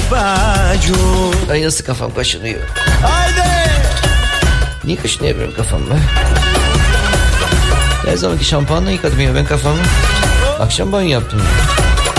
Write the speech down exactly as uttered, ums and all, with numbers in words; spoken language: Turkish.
Ay nasıl kafam kaşınıyor. Haydi. Niye kaşınıyor benim kafam be? Her zamanki şampuanla yıkadım ya ben kafamı. Akşam banyo yaptım.